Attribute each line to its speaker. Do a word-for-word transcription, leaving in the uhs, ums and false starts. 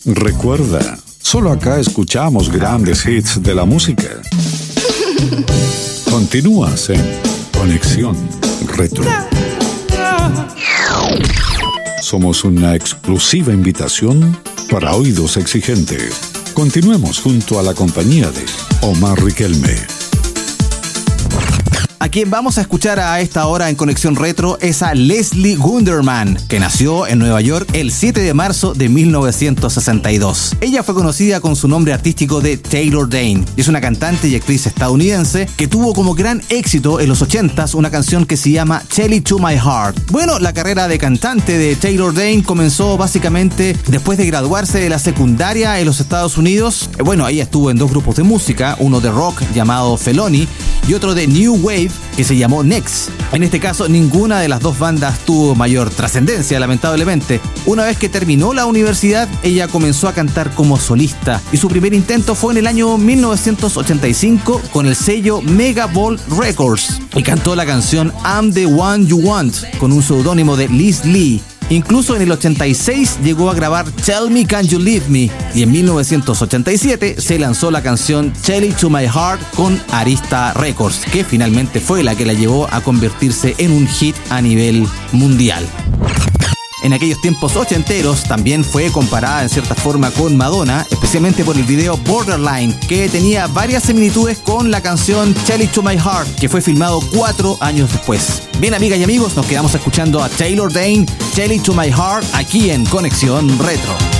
Speaker 1: Recuerda, solo acá escuchamos grandes hits de la música. Continúas en Conexión Retro. Somos una exclusiva invitación para oídos exigentes. Continuemos junto a la compañía de Omar Riquelme.
Speaker 2: A quien vamos a escuchar a esta hora en Conexión Retro es a Leslie Gunderman, que nació en Nueva York el siete de marzo de mil novecientos sesenta y dos. Ella fue conocida con su nombre artístico de Taylor Dayne. Es una cantante y actriz estadounidense que tuvo como gran éxito en los ochentas una canción que se llama Tell It To My Heart. Bueno, la carrera de cantante de Taylor Dayne comenzó básicamente después de graduarse de la secundaria en los Estados Unidos. Bueno, ella estuvo en dos grupos de música, uno de rock llamado Felony y otro de New Wave que se llamó Next. En este caso, ninguna de las dos bandas tuvo mayor trascendencia, lamentablemente. Una vez que terminó la universidad, ella comenzó a cantar como solista y su primer intento fue en el año mil novecientos ochenta y cinco con el sello Megavolt Records y cantó la canción I'm the One You Want con un seudónimo de Liz Lee. Incluso en el ochenta y seis llegó a grabar Tell Me Can You Leave Me y en mil novecientos ochenta y siete se lanzó la canción Tell It To My Heart con Arista Records, que finalmente fue la que la llevó a convertirse en un hit a nivel mundial. En aquellos tiempos ochenteros también fue comparada en cierta forma con Madonna, especialmente por el video Borderline, que tenía varias similitudes con la canción Tell It To My Heart, que fue filmado cuatro años después. Bien, amigas y amigos, nos quedamos escuchando a Taylor Dayne, Tell It To My Heart, aquí en Conexión Retro.